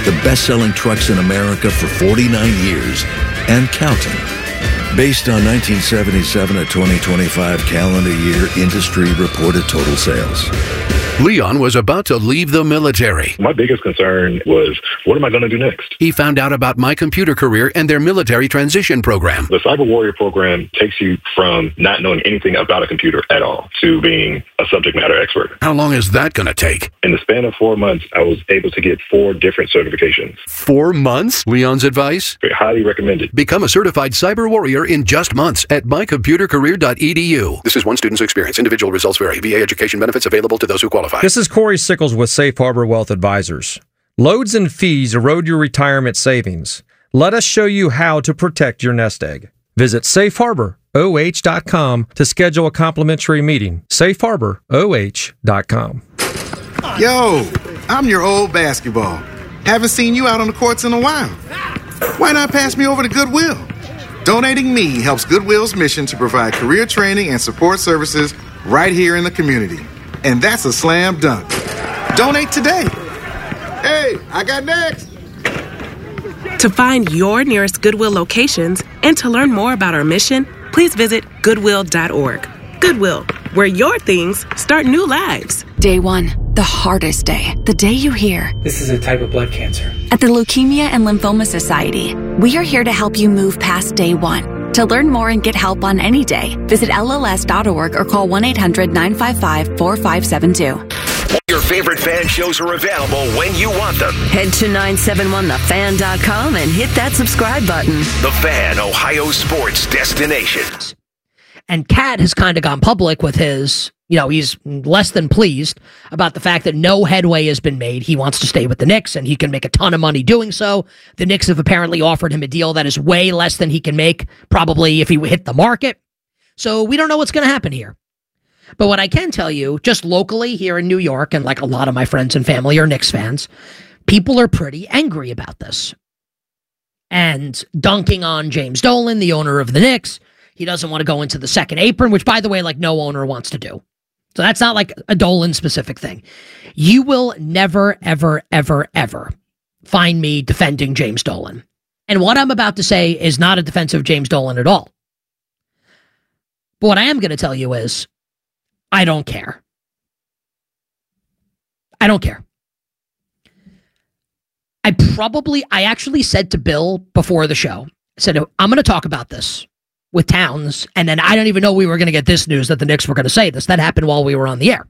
the best-selling trucks in America for 49 years and counting. Based on 1977 to 2025 calendar year industry reported total sales. Leon was about to leave the military. My biggest concern was, what am I going to do next? He found out about My Computer Career and their military transition program. The Cyber Warrior program takes you from not knowing anything about a computer at all to being a subject matter expert. How long is that going to take? In the span of 4 months, I was able to get 4 different certifications. 4 months? Leon's advice? Highly recommended. Become a certified cyber warrior in just months at mycomputercareer.edu. This is one student's experience. Individual results vary. VA education benefits available to those who qualify. This is Corey Sickles with Safe Harbor Wealth Advisors. Loads and fees erode your retirement savings. Let us show you how to protect your nest egg. Visit safeharboroh.com to schedule a complimentary meeting. safeharboroh.com. Yo, I'm your old basketball. Haven't seen you out on the courts in a while. Why not pass me over to Goodwill? Donating me helps Goodwill's mission to provide career training and support services right here in the community. And that's a slam dunk. Donate today. Hey, I got next. To find your nearest Goodwill locations and to learn more about our mission, please visit goodwill.org. Goodwill, where your things start new lives. Day 1, the hardest day. The day you hear, this is a type of blood cancer. At the Leukemia and Lymphoma Society, we are here to help you move past day 1. To learn more and get help on any day, visit LLS.org or call 1-800-955-4572. Your favorite fan shows are available when you want them. Head to 971thefan.com and hit that subscribe button. The Fan, Ohio sports destination. And Cat has kind of gone public with his, he's less than pleased about the fact that no headway has been made. He wants to stay with the Knicks, and he can make a ton of money doing so. The Knicks have apparently offered him a deal that is way less than he can make, probably if he hit the market. So we don't know what's going to happen here. But what I can tell you, just locally here in New York, and like a lot of my friends and family are Knicks fans, people are pretty angry about this. And dunking on James Dolan, the owner of the Knicks. He doesn't want to go into the second apron, which, by the way, like no owner wants to do. So that's not like a Dolan-specific thing. You will never, ever, ever, ever find me defending James Dolan. And what I'm about to say is not a defense of James Dolan at all. But what I am going to tell you is, I don't care. I don't care. I actually said to Bill before the show, I said, I'm going to talk about this with Towns, and then I don't even know we were going to get this news that the Knicks were going to say this. That happened while we were on the air.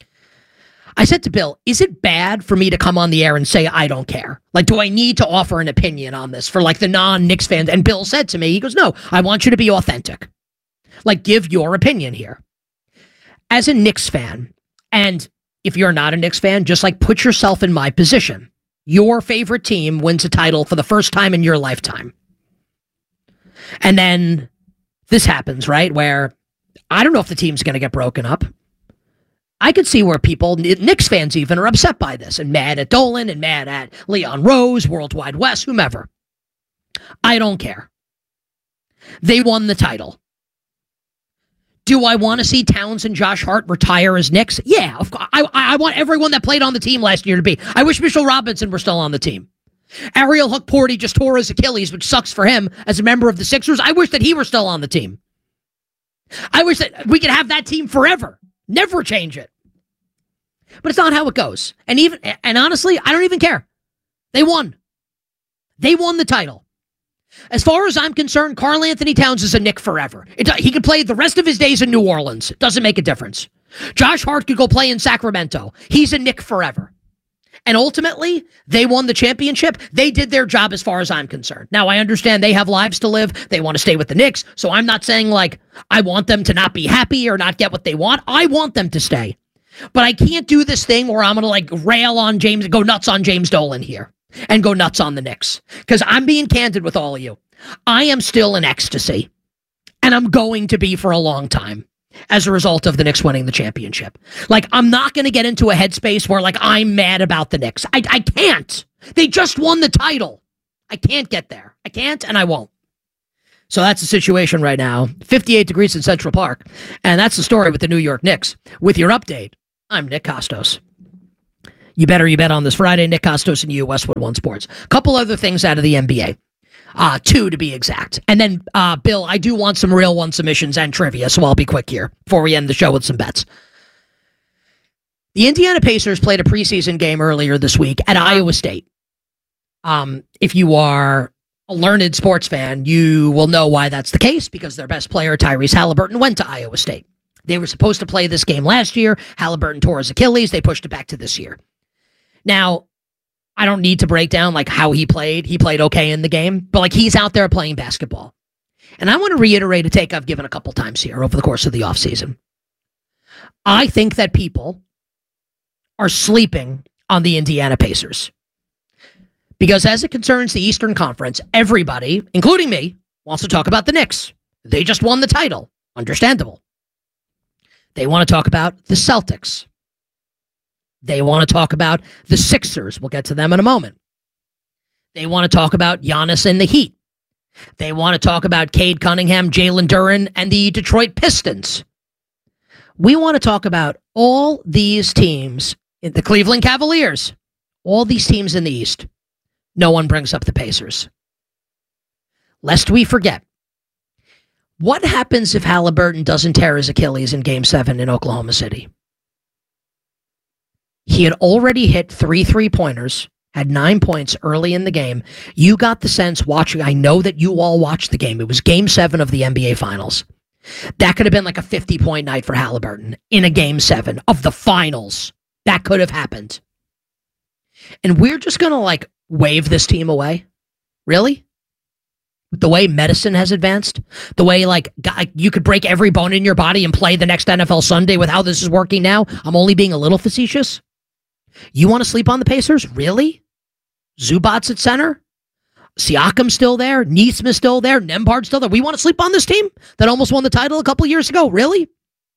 I said to Bill, is it bad for me to come on the air and say I don't care? Like, do I need to offer an opinion on this for like the non-Knicks fans? And Bill said to me, he goes, no, I want you to be authentic. Like, give your opinion here. As a Knicks fan, and if you're not a Knicks fan, just like put yourself in my position. Your favorite team wins a title for the first time in your lifetime. And then this happens, right? Where I don't know if the team's going to get broken up. I could see where people, Knicks fans even, are upset by this and mad at Dolan and mad at Leon Rose, Worldwide West, whomever. I don't care. They won the title. Do I want to see Towns and Josh Hart retire as Knicks? Yeah, of course. I want everyone that played on the team last year to be. I wish Mitchell Robinson were still on the team. Ariel Hook-Porty just tore his Achilles, which sucks for him as a member of the Sixers. I wish that he were still on the team. I wish that we could have that team forever. Never change it. But it's not how it goes. And honestly, I don't even care. They won. They won the title. As far as I'm concerned, Karl Anthony Towns is a Knick forever. He could play the rest of his days in New Orleans. It doesn't make a difference. Josh Hart could go play in Sacramento. He's a Knick forever. And ultimately, they won the championship. They did their job as far as I'm concerned. Now, I understand they have lives to live. They want to stay with the Knicks. So I'm not saying, like, I want them to not be happy or not get what they want. I want them to stay. But I can't do this thing where I'm going to, like, rail on James, go nuts on James Dolan here and go nuts on the Knicks. Because I'm being candid with all of you. I am still in ecstasy. And I'm going to be for a long time. As a result of the Knicks winning the championship. Like, I'm not going to get into a headspace where, like, I'm mad about the Knicks. I can't. They just won the title. I can't get there. I can't, and I won't. So that's the situation right now. 58 degrees in Central Park. And that's the story with the New York Knicks. With your update, I'm Nick Costos. You bet on this Friday. Nick Costos and you, Westwood One Sports. A couple other things out of the NBA. 2 to be exact. And then, Bill, I do want some real one submissions and trivia, so I'll be quick here before we end the show with some bets. The Indiana Pacers played a preseason game earlier this week at Iowa State. If you are a learned sports fan, you will know why that's the case, because their best player, Tyrese Halliburton, went to Iowa State. They were supposed to play this game last year. Halliburton tore his Achilles. They pushed it back to this year. Now, I don't need to break down like how he played. He played okay in the game, but like he's out there playing basketball. And I want to reiterate a take I've given a couple times here over the course of the offseason. I think that people are sleeping on the Indiana Pacers. Because as it concerns the Eastern Conference, everybody, including me, wants to talk about the Knicks. They just won the title. Understandable. They want to talk about the Celtics. They want to talk about the Sixers. We'll get to them in a moment. They want to talk about Giannis and the Heat. They want to talk about Cade Cunningham, Jalen Duren, and the Detroit Pistons. We want to talk about all these teams, the Cleveland Cavaliers, all these teams in the East. No one brings up the Pacers. Lest we forget, what happens if Halliburton doesn't tear his Achilles in Game 7 in Oklahoma City? He had already hit 3 3-pointers, had 9 points early in the game. You got the sense watching, I know that you all watched the game. It was Game 7 of the NBA Finals. That could have been like a 50-point night for Halliburton in a Game 7 of the Finals. That could have happened. And we're just going to like wave this team away? Really? The way medicine has advanced? The way like you could break every bone in your body and play the next NFL Sunday with how this is working now? I'm only being a little facetious. You want to sleep on the Pacers? Really? Zubac's at center? Siakam's still there? Neesmith's still there? Nembhard's still there? We want to sleep on this team that almost won the title a couple years ago? Really?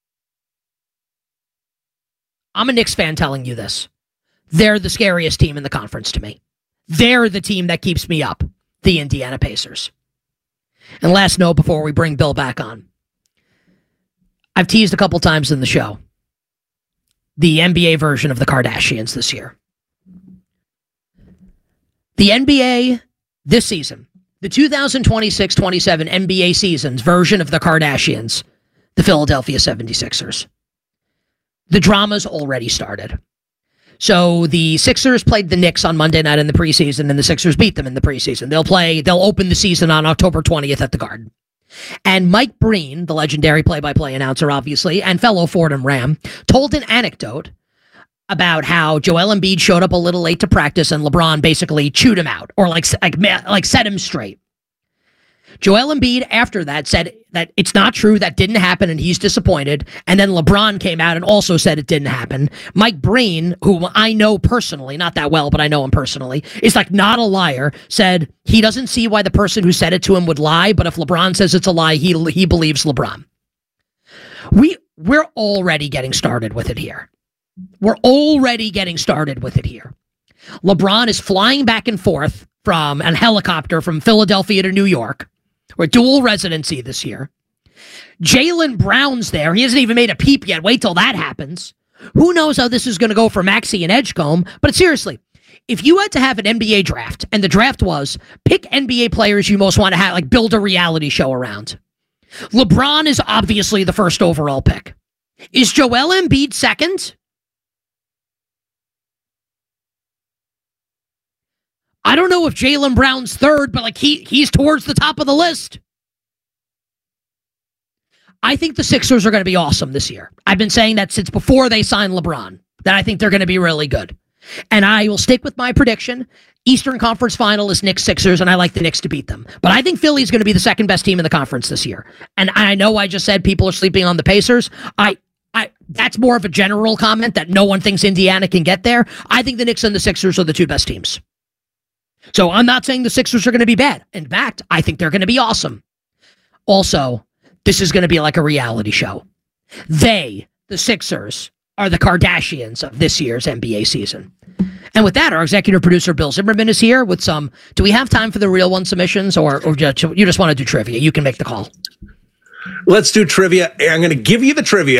I'm a Knicks fan telling you this. They're the scariest team in the conference to me. They're the team that keeps me up, the Indiana Pacers. And last note before we bring Bill back on. I've teased a couple times in the show the NBA version of the Kardashians this year. The NBA this season, the 2026-27 NBA season's version of the Kardashians, the Philadelphia 76ers. The drama's already started. So the Sixers played the Knicks on Monday night in the preseason, and the Sixers beat them in the preseason. They'll open the season on October 20th at the Garden. And Mike Breen, the legendary play-by-play announcer, obviously, and fellow Fordham Ram, told an anecdote about how Joel Embiid showed up a little late to practice and LeBron basically chewed him out or like set him straight. Joel Embiid, after that, said that it's not true, that didn't happen, and he's disappointed. And then LeBron came out and also said it didn't happen. Mike Breen, who I know personally, not that well, but I know him personally, is like not a liar, said he doesn't see why the person who said it to him would lie, but if LeBron says it's a lie, he believes LeBron. We're already getting started with it here. LeBron is flying back and forth from a helicopter from Philadelphia to New York. We're dual residency this year. Jaylen Brown's there. He hasn't even made a peep yet. Wait till that happens. Who knows how this is going to go for Maxey and Edgecombe? But seriously, if you had to have an NBA draft, and the draft was, pick NBA players you most want to have, like build a reality show around. LeBron is obviously the first overall pick. Is Joel Embiid second? I don't know if Jaylen Brown's third, but like he's towards the top of the list. I think the Sixers are going to be awesome this year. I've been saying that since before they signed LeBron, that I think they're going to be really good. And I will stick with my prediction. Eastern Conference Final is Knicks Sixers, and I like the Knicks to beat them. But I think Philly's going to be the second best team in the conference this year. And I know I just said people are sleeping on the Pacers. That's more of a general comment that no one thinks Indiana can get there. I think the Knicks and the Sixers are the two best teams. So I'm not saying the Sixers are going to be bad. In fact, I think they're going to be awesome. Also, this is going to be like a reality show. The Sixers, are the Kardashians of this year's NBA season. And with that, our executive producer, Bill Zimmerman, is here with some... Do we have time for the real one submissions, or you just want to do trivia? You can make the call. Let's do trivia. I'm going to give you the trivia.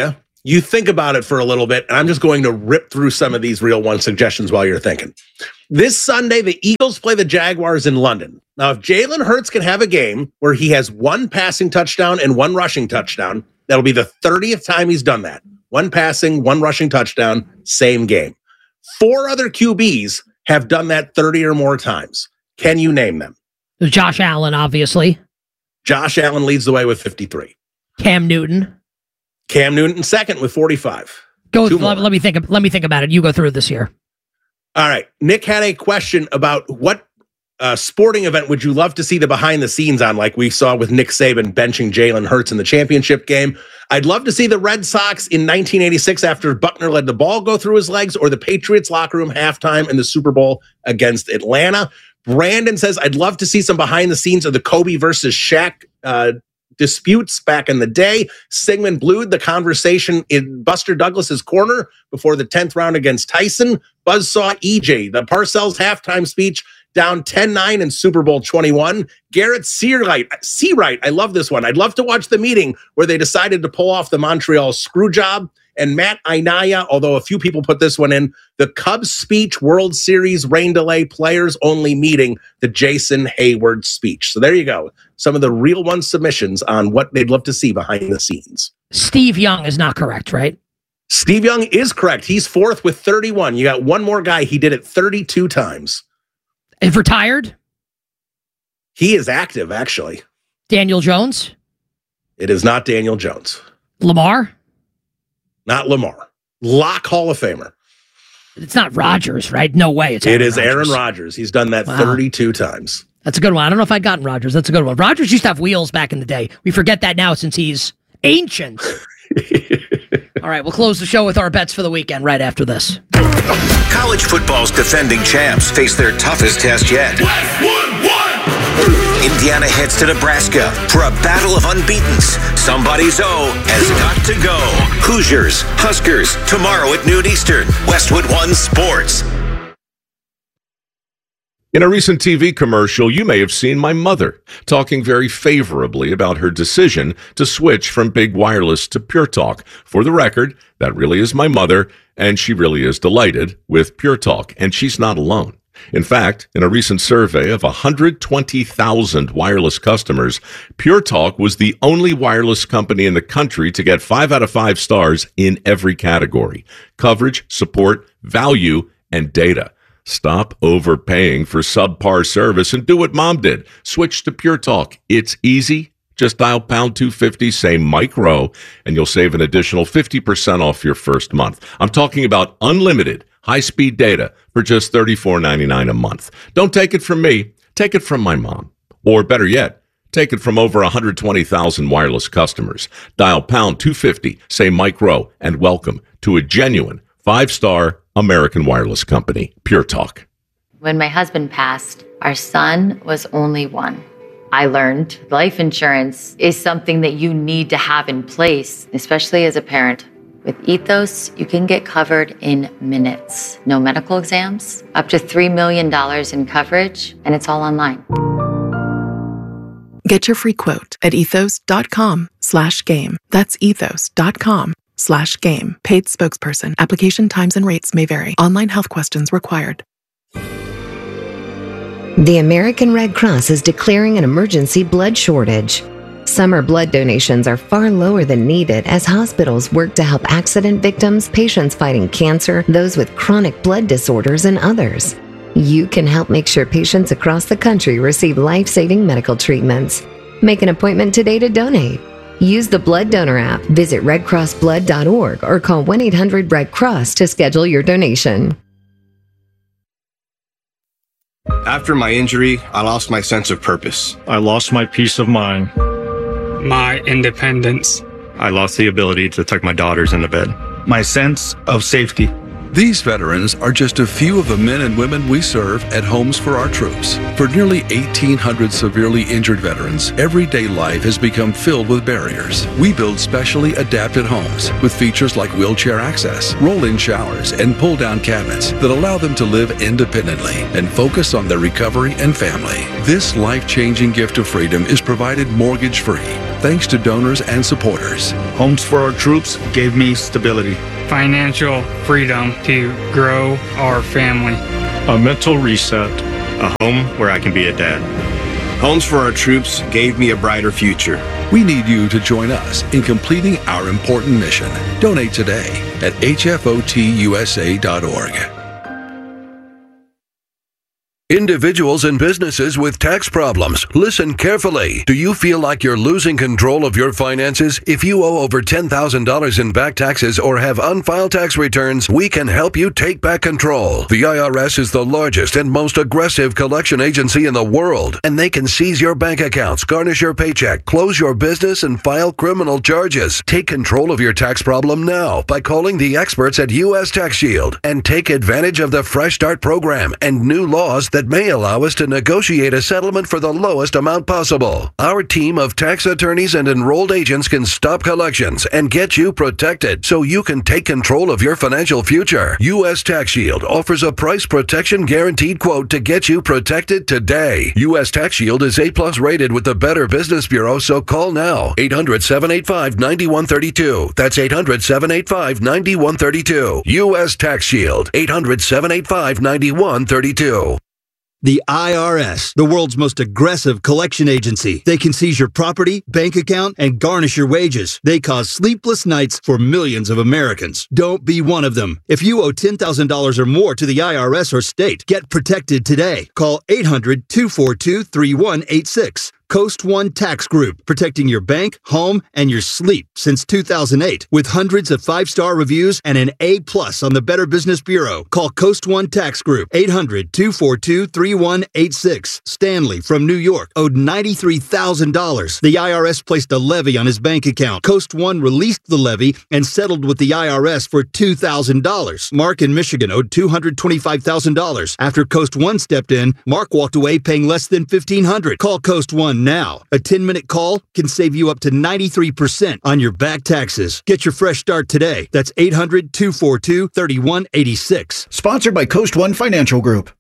you think about it for a little bit, and I'm just going to rip through some of these real one suggestions while you're thinking. This Sunday, the Eagles play the Jaguars in London. Now, if Jalen Hurts can have a game where he has one passing touchdown and one rushing touchdown, that'll be the 30th time he's done that. One passing, one rushing touchdown, same game. 4 other QBs have done that 30 or more times. Can you name them? Josh Allen, obviously. Josh Allen leads the way with 53. Cam Newton second with 45. Let me think about it. You go through this here. All right. Nick had a question about what sporting event would you love to see the behind the scenes on, like we saw with Nick Saban benching Jalen Hurts in the championship game. I'd love to see the Red Sox in 1986 after Buckner let the ball go through his legs, or the Patriots locker room halftime in the Super Bowl against Atlanta. Brandon says, I'd love to see some behind the scenes of the Kobe versus Shaq disputes back in the day. Sigmund Blued, the conversation in Buster Douglas's corner before the 10th round against Tyson. Buzzsaw EJ, the Parcells halftime speech down 10-9 in Super Bowl 21. Garrett Seawright, I love this one. I'd love to watch the meeting where they decided to pull off the Montreal screw job. And Matt Ainaya, although a few people put this one in, the Cubs speech, World Series rain delay, players only meeting, the Jason Hayward speech. So there you go. Some of the real one submissions on what they'd love to see behind the scenes. Steve Young is not correct, right? Steve Young is correct. He's 4th with 31. You got one more guy. He did it 32 times. Is retired? He is active, actually. Daniel Jones? It is not Daniel Jones. Lamar? Not Lamar. Lock Hall of Famer. It's not Rodgers, right? No way. It is Aaron Rodgers. He's done that 32 times. That's a good one. I don't know if I'd gotten Rodgers. That's a good one. Rodgers used to have wheels back in the day. We forget that now since he's ancient. All right, we'll close the show with our bets for the weekend right after this. College football's defending champs face their toughest test yet. Indiana heads to Nebraska for a battle of unbeatens. Somebody's O has got to go. Hoosiers, Huskers, tomorrow at noon Eastern. Westwood One Sports. In a recent TV commercial, you may have seen my mother talking very favorably about her decision to switch from Big Wireless to Pure Talk. For the record, that really is my mother, and she really is delighted with Pure Talk, and she's not alone. In fact, in a recent survey of 120,000 wireless customers, Pure Talk was the only wireless company in the country to get 5 out of 5 stars in every category: coverage, support, value, and data. Stop overpaying for subpar service and do what Mom did. Switch to Pure Talk. It's easy. Just dial pound 250, say Mike Rowe, and you'll save an additional 50% off your first month. I'm talking about unlimited high-speed data for just $34.99 a month. Don't take it from me. Take it from my mom. Or better yet, take it from over 120,000 wireless customers. Dial pound 250, say Mike Rowe, and welcome to a genuine 5-star American wireless company, Pure Talk. When my husband passed, our son was only 1. I learned life insurance is something that you need to have in place, especially as a parent. With Ethos, you can get covered in minutes. No medical exams, up to $3 million in coverage, and it's all online. Get your free quote at ethos.com/game. That's ethos.com/game. Paid spokesperson. Application times and rates may vary. Online health questions required. The American Red Cross is declaring an emergency blood shortage. Summer blood donations are far lower than needed as hospitals work to help accident victims, patients fighting cancer, those with chronic blood disorders, and others. You can help make sure patients across the country receive life-saving medical treatments. Make an appointment today to donate. Use the Blood Donor app, visit redcrossblood.org, or call 1-800-RED-CROSS to schedule your donation. After my injury, I lost my sense of purpose. I lost my peace of mind. My independence. I lost the ability to tuck my daughters into bed. My sense of safety. These veterans are just a few of the men and women we serve at Homes for Our Troops. For nearly 1,800 severely injured veterans, everyday life has become filled with barriers. We build specially adapted homes with features like wheelchair access, roll-in showers, and pull-down cabinets that allow them to live independently and focus on their recovery and family. This life-changing gift of freedom is provided mortgage-free. thanks to donors and supporters. Homes for Our Troops gave me stability, financial freedom to grow our family, a mental reset, a home where I can be a dad. Homes for Our Troops gave me a brighter future. We need you to join us in completing our important mission. Donate today at hfotusa.org. Individuals and businesses with tax problems, listen carefully. Do you feel like you're losing control of your finances? If you owe over $10,000 in back taxes or have unfiled tax returns, we can help you take back control. The IRS is the largest and most aggressive collection agency in the world, and they can seize your bank accounts, garnish your paycheck, close your business, and file criminal charges. Take control of your tax problem now by calling the experts at U.S. Tax Shield and take advantage of the Fresh Start program and new laws that may allow us to negotiate a settlement for the lowest amount possible. Our team of tax attorneys and enrolled agents can stop collections and get you protected so you can take control of your financial future. U.S. Tax Shield offers a price protection guaranteed quote to get you protected today. U.S. Tax Shield is A+ rated with the Better Business Bureau, so call now. 800-785-9132. That's 800-785-9132. U.S. Tax Shield. 800-785-9132. The IRS, the world's most aggressive collection agency. They can seize your property, bank account, and garnish your wages. They cause sleepless nights for millions of Americans. Don't be one of them. If you owe $10,000 or more to the IRS or state, get protected today. Call 800-242-3186. Coast One Tax Group, protecting your bank, home, and your sleep since 2008. With hundreds of 5-star reviews and an A+ on the Better Business Bureau. Call Coast One Tax Group, 800-242-3186. Stanley from New York owed $93,000. The IRS placed a levy on his bank account. Coast One released the levy and settled with the IRS for $2,000. Mark in Michigan owed $225,000. After Coast One stepped in, Mark walked away paying less than $1,500. Call Coast One now. A 10-minute call can save you up to 93% on your back taxes. Get your fresh start today. That's 800-242-3186. Sponsored by Coast One Financial Group.